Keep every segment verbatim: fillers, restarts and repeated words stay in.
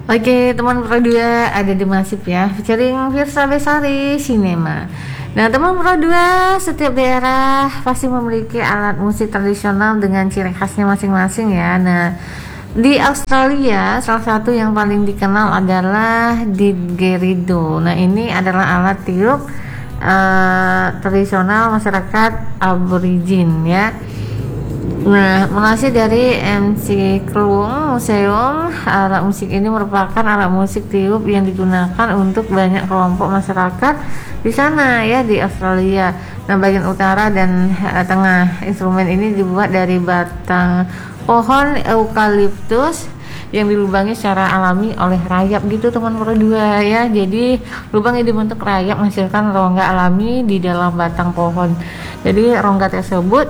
Oke, teman Pro dua ada di Masif ya, featuring Firsa Besari Cinema. Nah, teman Pro dua, setiap daerah pasti memiliki alat musik tradisional dengan ciri khasnya masing-masing ya. Nah, di Australia salah satu yang paling dikenal adalah didgeridoo. Nah, ini adalah alat tiup uh, tradisional masyarakat Aborigin ya. Nah, mulai dari M C Klung Museum, alat musik ini merupakan alat musik tiup yang digunakan untuk banyak kelompok masyarakat di sana ya, di Australia. Nah, bagian utara dan uh, tengah instrumen ini dibuat dari batang pohon eukaliptus yang dilubangi secara alami oleh rayap gitu teman Pro dua ya. Jadi lubang ini dibentuk rayap menghasilkan rongga alami di dalam batang pohon. Jadi rongga tersebut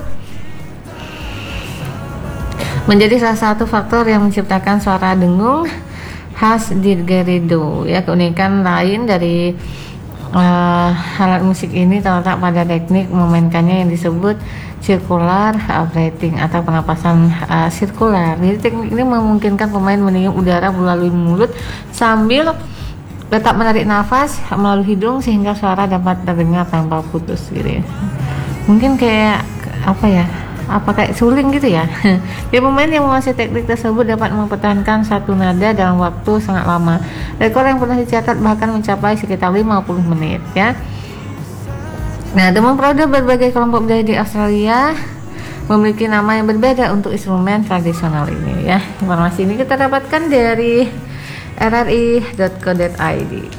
menjadi salah satu faktor yang menciptakan suara dengung khas didgeridoo ya. Keunikan lain dari uh, alat musik ini terletak pada teknik memainkannya yang disebut circular breathing atau pernapasan uh, sirkular. Jadi teknik ini memungkinkan pemain meniup udara melalui mulut sambil tetap menarik nafas melalui hidung sehingga suara dapat terdengar tanpa putus gitu ya. Mungkin kayak apa ya? apa kayak suling gitu ya. Jadi pemain yang menguasai teknik tersebut dapat mempertahankan satu nada dalam waktu sangat lama. Rekor yang pernah dicatat bahkan mencapai sekitar lima puluh menit ya. Nah, teman Pro dua, berbagai kelompok budaya di Australia memiliki nama yang berbeda untuk instrumen tradisional ini ya. Informasi ini kita dapatkan dari r r i dot co dot i d.